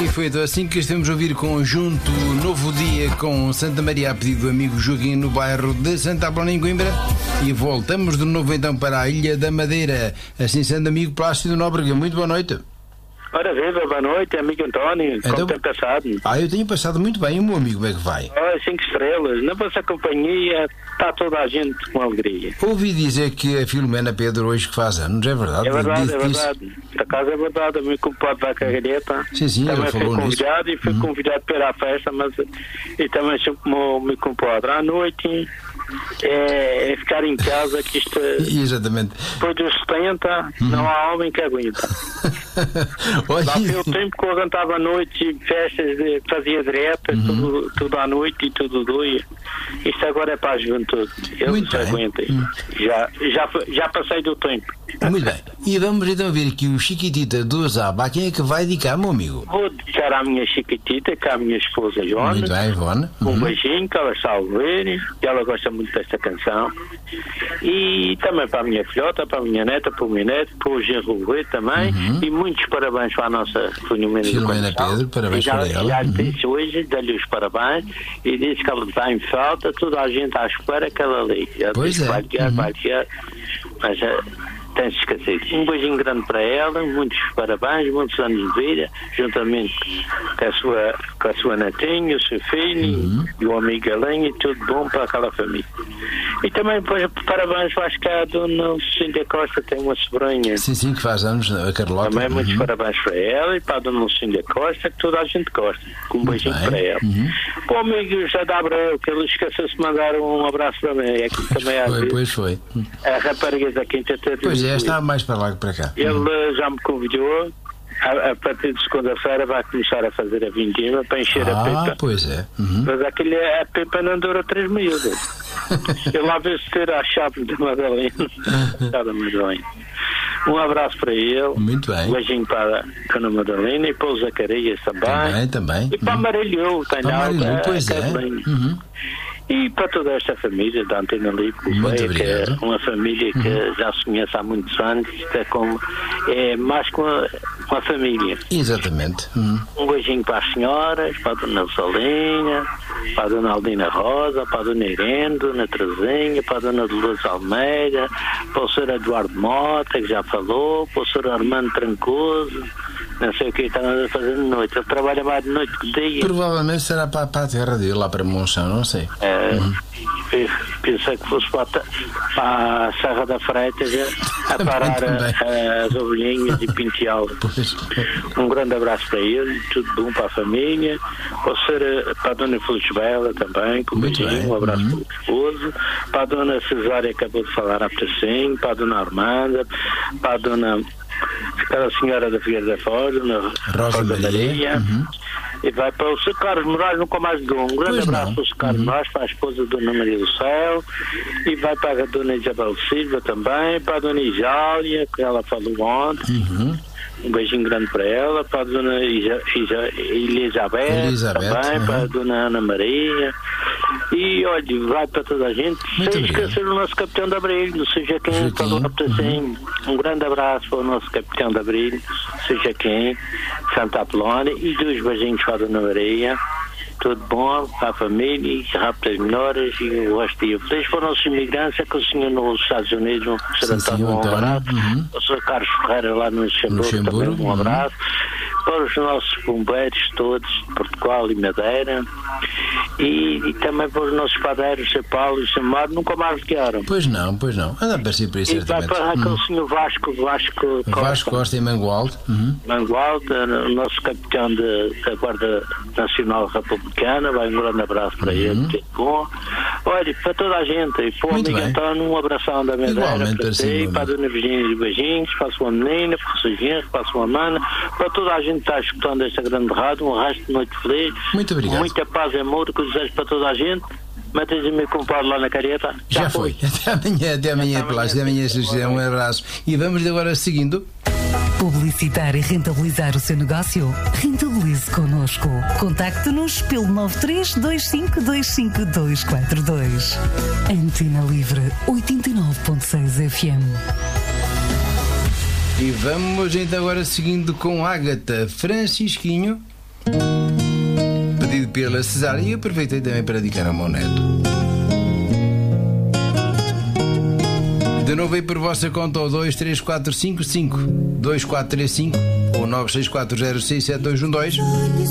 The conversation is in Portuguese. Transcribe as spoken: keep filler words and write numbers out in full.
E foi então assim que estivemos a ouvir conjunto Novo Dia com Santa Maria a pedido do amigo Joaquim no bairro de Santa Apolónia em Coimbra. E voltamos de novo então para a Ilha da Madeira, assim sendo amigo Plácido Nóbrega. Muito boa noite. Ora viva, boa noite, amigo António, então, como tem passado? Ah, eu tenho passado muito bem, e o meu amigo como é que vai? Oh, cinco estrelas, na vossa companhia está toda a gente com alegria. Ouvi dizer que a Filomena Pedro hoje que faz anos, é verdade? É verdade, Diz, é verdade, por acaso é verdade, o meu compadre da Cagalheta sim, sim, também ele foi falou convidado nisso. e foi uhum. convidado para ir à festa, mas e também sou como o meu compadre, à noite é, é ficar em casa que isto exatamente. Depois dos setenta uhum. não há homem que aguenta. Lá pelo tempo que eu aguentava à noite, festas, de, fazia diretas, uhum. tudo, tudo à noite e tudo doia. Isto agora é para a juventude. Eles se aguentem. Uhum. Já, já, já passei do tempo. Muito bem. E vamos então ver aqui o Chiquitita do Zaba. A quem é que vai dedicar, meu amigo? Vou dedicar à minha Chiquitita, que é a minha esposa Joana. Muito bem, Ivone. Uhum. Um beijinho, que ela está a ouvir, e ela gosta muito desta canção. E também para a minha filhota, para a minha neta, para o meu neto, para o Genro Rui também. Uhum. E muitos parabéns para a nossa Filomena Filomena Pedro, parabéns já, para ela. Já uhum. disse hoje, dá-lhe os parabéns e disse que ela está em falta, toda a gente à espera que ela ligue. Ela pois disse, é. vai ligar, uhum. vai ligar, mas já tem-se esquecido. Um beijinho grande para ela, muitos parabéns, muitos anos de vida, juntamente com a sua, com a sua netinha, o seu filho uhum. e o amigo Galinha, e tudo bom para aquela família. E também depois, parabéns, acho que a dona Lucinda Costa tem uma sobrinha. Sim, sim, que faz anos, a Carlota. Também uhum. muitos parabéns para ela e para a dona Lucinda Costa, que toda a gente gosta. Com um beijinho para ela. Uhum. Para o amigo José de Abreu, que ele esqueceu-se de mandar um abraço para mim. É que também há foi, pois foi. A rapariga da Quinta Terra. Pois é, está mais para lá que para cá. Ele uhum. já me convidou. A, a partir de segunda-feira vai começar a fazer a vindima para encher ah, a pipa. Ah, pois é. Uhum. Mas aquele, a pipa não dura três miúdos. Ele lá vê se ter a chave da Madalena. da Madalena. Um abraço para ele. Muito bem. Um beijinho para a Dona Madalena e para o Zacarias também. Também, também. E para uhum. a Marilhou, tem para a Marilhou, pois é. Uhum. E para toda esta família da Antena Livre, que é uma família que uhum. já se conhece há muitos anos, isto é, como, é mais que uma, uma família. Exatamente. Uhum. Um beijinho para as senhoras, para a Dona Salinha, para a Dona Aldina Rosa, para a Dona Irene, Dona Terezinha, para a Dona Dolores Almeida, para o senhor Eduardo Mota, que já falou, para o senhor Armando Trancoso. Não sei o que está a fazer de noite. Ele trabalha mais de noite que de dia. Provavelmente será para, para a terra dele, lá para Monção, não sei. É, uhum. Pensei que fosse para, para a Serra da Freitas a, a parar também, também. A, as ovelhinhas e penteá-las. Um grande abraço para ele, tudo bom para a família. Pode ser para a Dona Felisbela também, com um beijinho, um abraço uhum. para o esposo. Para a Dona Cesária, que acabou de falar há pouquinho, para a Dona Armanda, para a Dona. Aquela senhora da Figueira da Foz, na Rosa, Rosa Maria, Maria uhum. e vai para o senhor Carlos Moraes, nunca mais dou um grande pois abraço não. para o senhor Carlos uhum. Moraes, para a esposa da Dona Maria do Céu, e vai para a Dona Isabel Silva também, para a Dona Isália, que ela falou ontem, uhum. um beijinho grande para ela, para a Dona Isa, Isa, Elizabeth, Elizabeth também, uhum. para a Dona Ana Maria, e olha, vai para toda a gente. Muito sem esquecer o nosso capitão de Abril, o seu Joaquim, falou assim, uhum. um grande abraço para o nosso capitão de Abril, o seu Joaquim, Santa Apolónia, e dois beijinhos para a Dona Maria. Tudo bom para a família, rápidas melhoras e o resto do dia feliz. Para os nossos imigrantes, é que o senhor nos Estados Unidos, o senhor António, um abraço. Uhum. O senhor Carlos Ferreira lá no Luxemburgo, também um abraço. Uhum. Para os nossos bombeiros todos de Portugal e Madeira. E, e também para os nossos padeiros, São Paulo e São Mário, nunca mais ligaram. Pois não, pois não. Anda para si por isso, certamente. E vai para aquele uhum. senhor Vasco, Vasco Costa. Vasco Costa e Mangualde. Uhum. Mangualde, o nosso capitão de, da Guarda Nacional Republicana, vai um grande abraço para uhum. ele, tudo bom. Olha, para toda a gente, e para o amigo António, um abração da Madeira para ti, para a Dona Virgínia de beijinhos, para a sua menina, para o seu genro, para a sua mana, para toda a gente que está escutando esta grande rádio, um resto de noite feliz. Muito obrigado. Muita paz e amor que desejo para toda a gente. Metes o meu compadre lá na careta. Já, Já foi. foi. Até amanhã, até amanhã, Plácido. Até amanhã, José. Um abraço. E vamos agora seguindo. Publicitar e rentabilizar o seu negócio? Rentabilize connosco. Contacte-nos pelo nove três dois cinco dois cinco dois quatro dois. Antena Livre oitenta e nove ponto seis F M. E vamos então agora seguindo com Ágata Francisquinho. pela cesárea, e aproveitei também para dedicar ao meu neto. De novo aí por vossa conta ao dois três quatro cinco cinco dois quatro três cinco ou nove seis quatro zero seis sete dois um dois.